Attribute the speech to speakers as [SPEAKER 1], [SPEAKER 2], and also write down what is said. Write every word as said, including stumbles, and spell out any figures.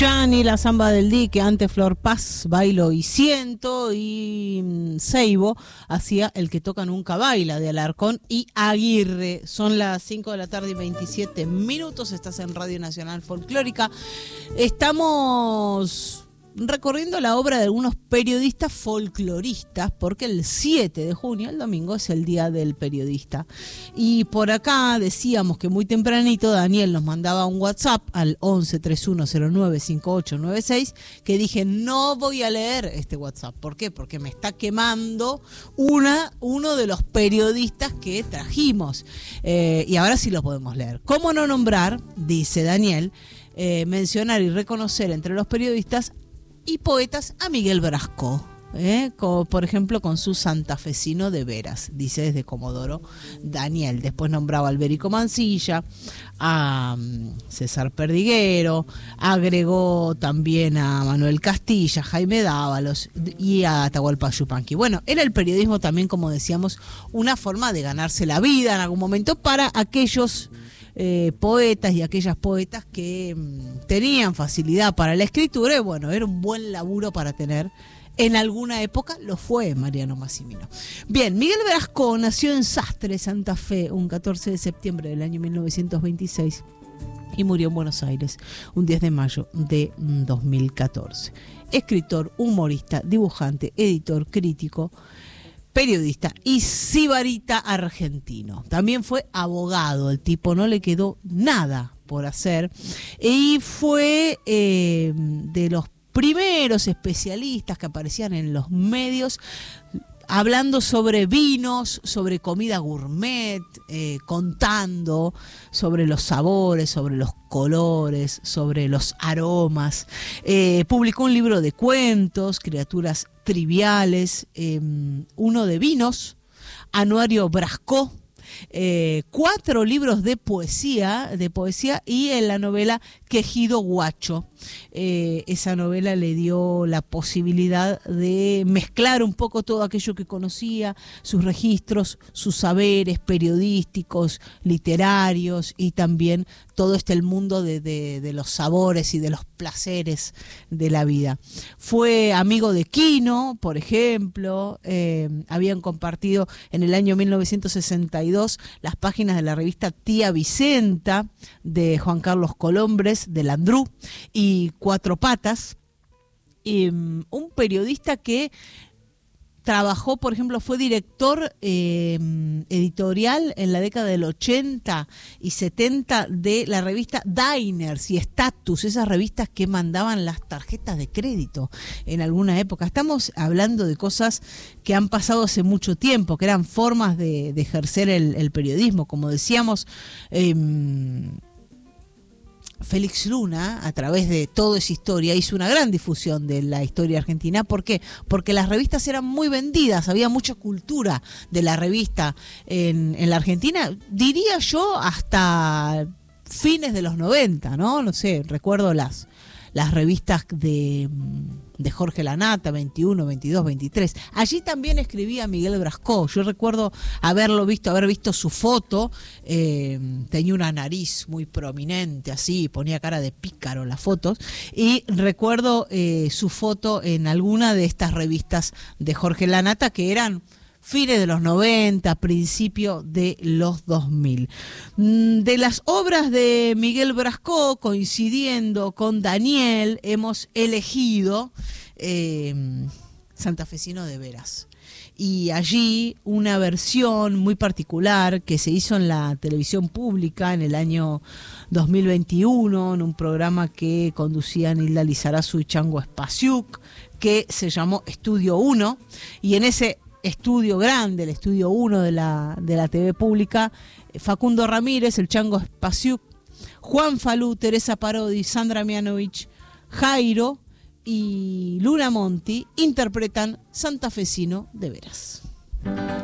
[SPEAKER 1] Yani, la Zamba del Dique, antes Flor Paz, Bailo y Siento, y Seibo hacía El que toca nunca baila, de Alarcón y Aguirre. Son las cinco de la tarde y veintisiete minutos, estás en Radio Nacional Folclórica. Estamos recorriendo la obra de algunos periodistas folcloristas, porque el siete de junio, el domingo, es el Día del Periodista. Y por acá decíamos que muy tempranito Daniel nos mandaba un WhatsApp al once treinta y uno cero nueve cincuenta y ocho noventa y seis, que dije, no voy a leer este WhatsApp. ¿Por qué? Porque me está quemando una, uno de los periodistas que trajimos. Eh, y ahora sí lo podemos leer. ¿Cómo no nombrar, dice Daniel, eh, mencionar y reconocer entre los periodistas y poetas a Miguel Brasco, ¿eh? Como, por ejemplo, con su Santafesino de Veras, dice desde Comodoro Daniel. Después nombraba a Alberico Mancilla, a um, César Perdiguero, agregó también a Manuel Castilla, Jaime Dávalos y a Atahualpa Yupanqui. Bueno, era el periodismo también, como decíamos, una forma de ganarse la vida en algún momento para aquellos Eh, poetas y aquellas poetas que mmm, tenían facilidad para la escritura, y bueno, era un buen laburo para tener. En alguna época lo fue Mariano Massimino. Bien, Miguel Brasco nació en Sastre, Santa Fe, un catorce de septiembre del año mil novecientos veintiséis y murió en Buenos Aires un diez de mayo de dos mil catorce. Escritor, humorista, dibujante, editor, crítico, periodista y sibarita argentino. También fue abogado, el tipo no le quedó nada por hacer, y fue eh, de los primeros especialistas que aparecían en los medios hablando sobre vinos, sobre comida gourmet, eh, contando sobre los sabores, sobre los colores, sobre los aromas. Eh, publicó un libro de cuentos, Criaturas Triviales, eh, uno de vinos, Anuario Brasco, eh, cuatro libros de poesía, de poesía y en la novela Quejido Guacho. Eh, esa novela le dio la posibilidad de mezclar un poco todo aquello que conocía, sus registros, sus saberes periodísticos, literarios, y también todo este el mundo de, de, de los sabores y de los placeres de la vida. Fue amigo de Quino, por ejemplo. Eh, habían compartido en el año mil novecientos sesenta y dos las páginas de la revista Tía Vicenta de Juan Carlos Colombres, de Landrú, y Cuatro Patas. Y, um, un periodista que trabajó, por ejemplo, fue director eh, editorial en la década del ochenta y setenta de la revista Diners y Status, esas revistas que mandaban las tarjetas de crédito en alguna época. Estamos hablando de cosas que han pasado hace mucho tiempo, que eran formas de, de ejercer el, el periodismo. Como decíamos, eh, Félix Luna, a través de Todo es Historia, hizo una gran difusión de la historia argentina. ¿Por qué? Porque las revistas eran muy vendidas, había mucha cultura de la revista en, en la Argentina, diría yo hasta fines de los noventa, ¿no? No sé, recuerdo las, las revistas de, de Jorge Lanata, veintiuno, veintidós, veintitrés. Allí también escribía Miguel Brasco. Yo recuerdo haberlo visto, haber visto su foto. Eh, tenía una nariz muy prominente, así, ponía cara de pícaro en las fotos. Y recuerdo eh, su foto en alguna de estas revistas de Jorge Lanata, que eran fines de los noventa, principio de los dos mil. De las obras de Miguel Brasco, coincidiendo con Daniel, hemos elegido eh, Santafesino de Veras. Y allí una versión muy particular que se hizo en la televisión pública en el año dos mil veintiuno, en un programa que conducían Hilda Lizarazu y Chango Espasiuk, que se llamó Estudio uno, y en ese estudio grande, el estudio uno de la, de la T V pública, Facundo Ramírez, el Chango Espasiuk, Juan Falú, Teresa Parodi, Sandra Mianovich, Jairo y Luna Monti interpretan Santafesino de Veras.